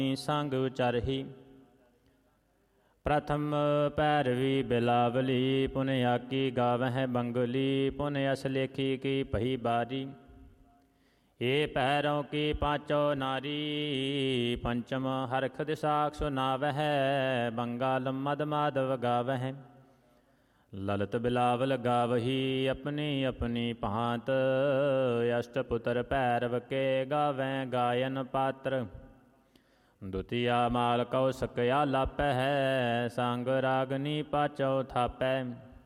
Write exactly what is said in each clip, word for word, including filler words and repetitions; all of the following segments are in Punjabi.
ਸੰਗ ਉਚਰਹੀ। ਪ੍ਰਥਮ ਭੈਰਵੀ ਬਿਲਾਵਲੀ ਪੁਨਿਆ ਕੀ ਗਾਵਹਿ ਬੰਗਲੀ ਪੁਨ ਅਸ ਲੇਖੀ ਕੀ ਭਈ ਬਾਰੀ। ਏ ਪੈਰੋਂ ਕੀ ਪਾਚੋ ਨਾਰੀ ਪੰਚਮ ਹਰਖ ਦਿਸਾਖ ਸੁਨਾਵਹਿ ਬੰਗਾਲ ਮਦ ਮਾਧਵ ਗਾਵਹਿ। ਲਲਤ ਬਿਲਾਵਲ ਗਾਵਹੀ ਆਪਣੀ ਆਪਣੀ ਭਾਂਤ ਅਸ਼ਟਪੁੱਤਰ ਭੈਰਵ ਕੇ ਗਾਵੈ ਗਾਇਨ ਪਾਤਰ। ਦੁਤੀਆ ਮਾਲ ਕਉਸਕ ਆਲਾਪੈ ਸੰਗ ਰਾਗਨੀ ਪਾਚੋ ਥਾਪੈ।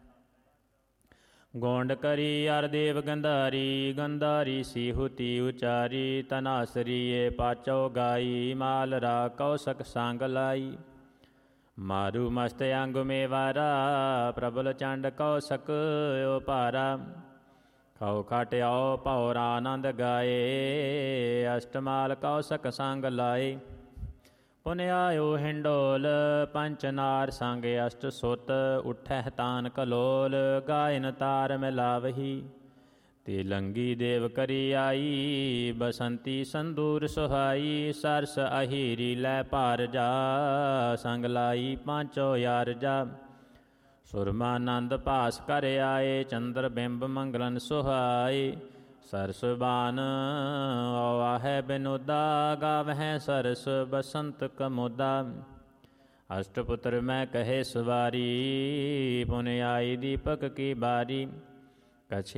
ਗੋਂਡ ਕਰੀ ਅਰ ਦੇਵ ਗੰਧਾਰੀ ਗੰਧਾਰੀ ਸੀਹੁਤੀ ਉਚਾਰੀ ਤਨਾਸਰੀ ਏ ਪਾਚੋ ਗਾਈ ਮਾਲ ਰਾ ਕਉਸਕ ਸੰਗ ਲਾਈ। ਮਾਰੂ ਮਸਤ ਅੰਗ ਮੇਵਾਰਾ ਪ੍ਰਬਲ ਚੰਡ ਕਉਸਕ ਓ ਭਾਰਾ। ਖਉ ਖਟਿਆਓ ਭਉਰ ਆਨੰਦ ਗਾਏ ਅਸ਼ਟਮਾਲ ਕਉਸਕ ਸੰਗ ਲਾਏ। ਪੁਨ ਆਇਓ ਹਿੰਡੋਲ ਪੰਚਨਾਰ ਸੰਗ ਅਸ਼ਟ ਸੁਤ ਉਠਹਿ ਤਾਨ ਕਲੋਲ ਗਾਇਨ ਤਾਰ ਮਿਲਾਵਹੀ। ਤੇ ਲੰਗੀ ਦੇਵ ਕਰੀ ਆਈ ਬਸੰਤੀ ਸੰਦੂਰ ਸੁਹਾਈ। ਸਰਸ ਅਹੀਰੀ ਲੈ ਭਾਰ ਜਾ ਸੰਗ ਲਾਈ ਪਾਂਚੋ ਯਾਰ ਜਾ। ਸੁਰਮਾਨੰਦ ਭਾਸ ਕਰ ਆਏ ਚੰਦਰ ਬਿੰਬ ਮੰਗਲਨ ਸੁਹਾਏ। ਸਰਸ ਬਾਨ ਆਵਹਿ ਬਿਨੋਦਾ ਗਾਵਹਿ ਸਰਸ ਬਸੰਤ ਕਮੋਦਾ। ਅਸ਼ਟਪੁੱਤਰ ਮੈਂ ਕਹੇ ਸਵਾਰੀ ਪੁਨ ਆਈ ਦੀਪਕ ਕੀ ਬਾਰੀ। ਕਛ